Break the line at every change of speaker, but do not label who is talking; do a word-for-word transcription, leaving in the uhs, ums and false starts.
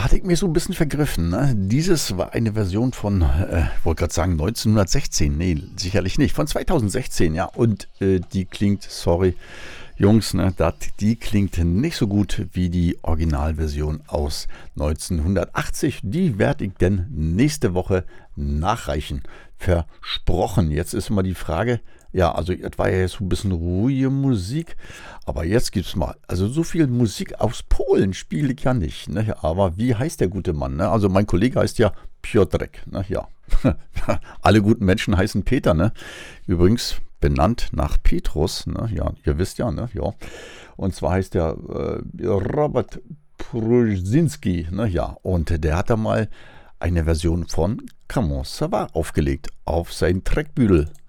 Da hatte ich mir so ein bisschen vergriffen. Ne? Dieses war eine Version von, äh, wollte gerade sagen neunzehnhundertsechzehn. Nee, sicherlich nicht. Von zweitausendsechzehn, ja. Und äh, die klingt, sorry, Jungs, ne, dat, die klingt nicht so gut wie die Originalversion aus neunzehnhundertachtzig. Die werde ich denn nächste Woche nachreichen. Versprochen. Jetzt ist immer die Frage, ja, also das war ja jetzt so ein bisschen ruhige Musik, aber jetzt gibt's mal, also so viel Musik aus Polen spiele ich ja nicht, ne? Aber wie heißt der gute Mann? Ne? Also mein Kollege heißt ja Piotrek, ne? Ja. Alle guten Menschen heißen Peter, ne? Übrigens benannt nach Petrus, ne? Ja, ihr wisst ja, ne? Ja. Und zwar heißt der äh, Robert Prusinski, ne? Ja. Und der hat da mal eine Version von Comment ça va aufgelegt auf sein Trackbüdel.